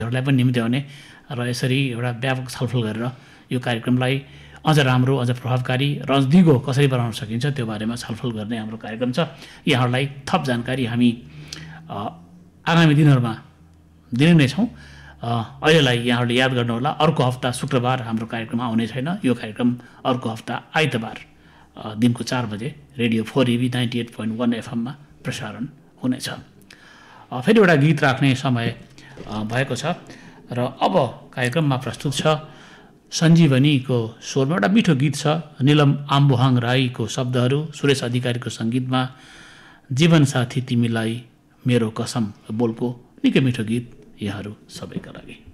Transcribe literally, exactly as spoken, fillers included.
हरूलाई पनि निम्त्याउने र यसरी एउटा व्यापक छलफल गरेर यो कार्यक्रमलाई अझ राम्रो अझ प्रभावकारी र अझ दिगो कसरी बनाउन सकिन्छ त्यो बारेमा छलफल गर्ने हाम्रो कार्यक्रम छ। यहाँहरूलाई थप जानकारी हामी आगामी दिनहरूमा दिने नै छौँ। अहिलेलाई यहाँहरूले याद गर्नुहोला, अर्को हप्ता शुक्रबार हाम्रो कार्यक्रम आउने छैन। यो कार्यक्रम अर्को हप्ता आइतबार दिनको चार बजे radio four इभी ninety at point one एफएममा प्रसारण हुनेछ। फेरि एउटा गीत राख्ने समय भएको छ र अब कार्यक्रममा प्रस्तुत छ सञ्जीवनीको स्वरमा एउटा मिठो गीत छ। निलम आम्बुहाङ राईको शब्दहरू, सुरेश अधिकारीको सङ्गीतमा जीवनसाथी तिमीलाई मेरो कसम बोलको निकै मिठो गीत यहाँहरू सबैका लागि।